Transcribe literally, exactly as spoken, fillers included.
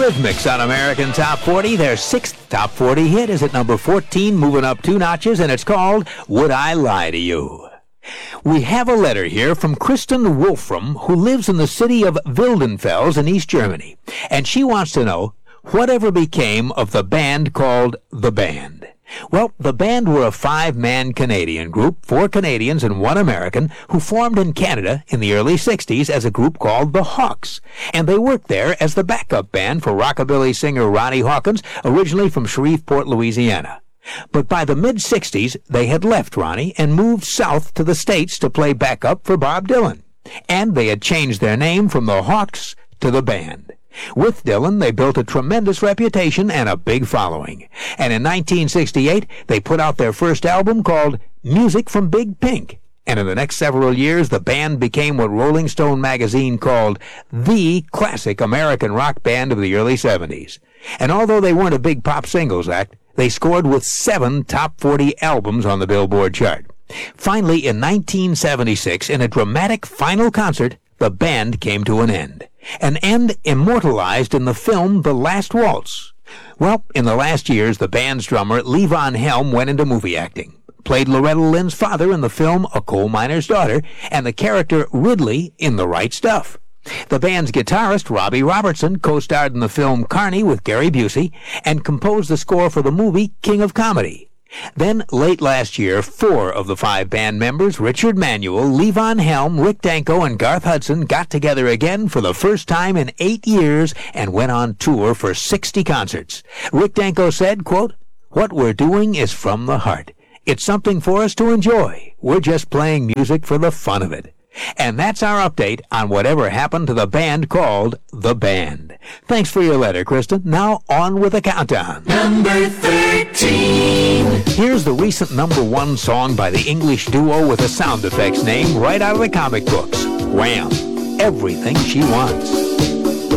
Eurythmics on American Top forty. Their sixth Top forty hit is at number fourteen, moving up two notches, and it's called Would I Lie to You? We have a letter here from Kristen Wolfram, who lives in the city of Wildenfels in East Germany, and she wants to know whatever became of the band called The Band. Well, The Band were a five-man Canadian group, four Canadians and one American, who formed in Canada in the early sixties as a group called the Hawks, and they worked there as the backup band for rockabilly singer Ronnie Hawkins, originally from Shreveport, Louisiana. But by the mid-sixties, they had left Ronnie and moved south to the States to play backup for Bob Dylan, and they had changed their name from the Hawks to The Band. With Dylan, they built a tremendous reputation and a big following. And in nineteen sixty-eight, they put out their first album called Music from Big Pink. And in the next several years, the band became what Rolling Stone magazine called the classic American rock band of the early seventies. And although they weren't a big pop singles act, they scored with seven top forty albums on the Billboard chart. Finally, in nineteen seventy-six, in a dramatic final concert, the band came to an end. An end immortalized in the film The Last Waltz. Well, in the last years, the band's drummer, Levon Helm, went into movie acting, played Loretta Lynn's father in the film A Coal Miner's Daughter, and the character Ridley in The Right Stuff. The band's guitarist, Robbie Robertson, co-starred in the film Carney with Gary Busey, and composed the score for the movie King of Comedy. Then, late last year, four of the five band members, Richard Manuel, Levon Helm, Rick Danko, and Garth Hudson, got together again for the first time in eight years and went on tour for sixty concerts. Rick Danko said, quote, "What we're doing is from the heart. It's something for us to enjoy. We're just playing music for the fun of it." And that's our update on whatever happened to the band called The Band. Thanks for your letter, Kristen. Now on with the countdown. Number thirteen. Here's the recent number one song by the English duo with a sound effects name right out of the comic books. Wham! Everything She Wants.